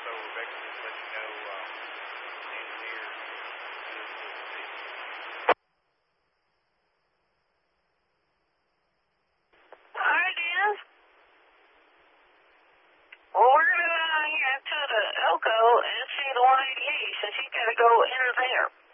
so Rebecca just let you know the engineer is deceased. Alright, Dan. Well, we're going to go down here to the Elko and see the 188 since he's got to go in there.